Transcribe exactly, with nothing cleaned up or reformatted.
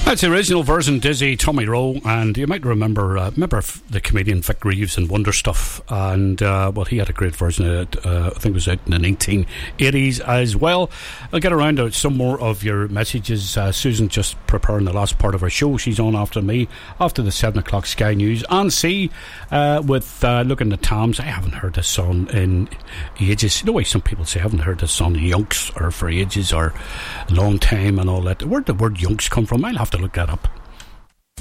That's the original version, Dizzy, Tommy Rowe, and you might remember uh, remember the comedian Vic Reeves and Wonder Stuff, and uh, well, he had a great version of it. Uh, I think it was out in the nineteen eighties as well. I'll get around to some more of your messages. Uh, Susan just preparing the last part of her show. She's on after me, after the seven o'clock Sky News. And see, uh, with uh, Looking at Tams, I haven't heard this song in ages. You know why some people say I haven't heard this song yonks or for ages or a long time and all that. Where'd the word yonks come from? I'll have to look that up.